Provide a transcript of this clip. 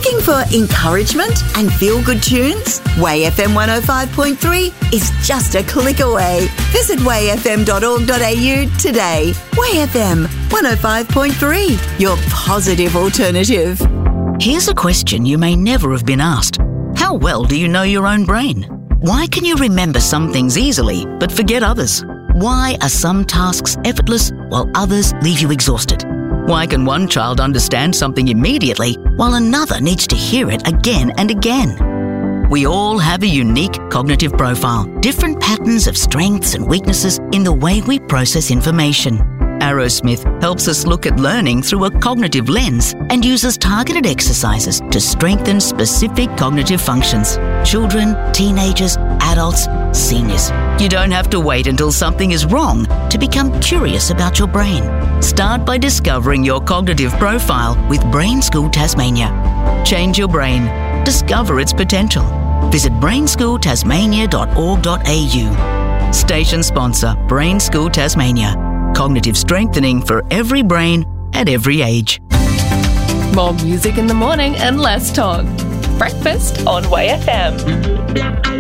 Looking for encouragement and feel-good tunes? Way FM 105.3 is just a click away. Visit wayfm.org.au today. Way FM 105.3, your positive alternative. Here's a question you may never have been asked. How well do you know your own brain? Why can you remember some things easily but forget others? Why are some tasks effortless while others leave you exhausted? Why can one child understand something immediately while another needs to hear it again and again? We all have a unique cognitive profile, different patterns of strengths and weaknesses in the way we process information. Arrowsmith helps us look at learning through a cognitive lens and uses targeted exercises to strengthen specific cognitive functions. Children, teenagers, adults, seniors. You don't have to wait until something is wrong to become curious about your brain. Start by discovering your cognitive profile with Brain School Tasmania. Change your brain. Discover its potential. Visit brainschooltasmania.org.au. Station sponsor, Brain School Tasmania. Cognitive strengthening for every brain at every age. More music in the morning and less talk. Breakfast on Way FM.